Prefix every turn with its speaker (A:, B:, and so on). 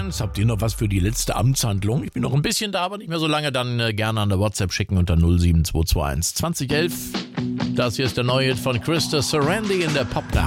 A: Fans, habt ihr noch was für die letzte Amtshandlung? Ich bin noch ein bisschen da, aber nicht mehr so lange. Dann gerne an der WhatsApp schicken unter 07221 2011. Das hier ist der neue Hit von Krista Sarandon in der Popnacht.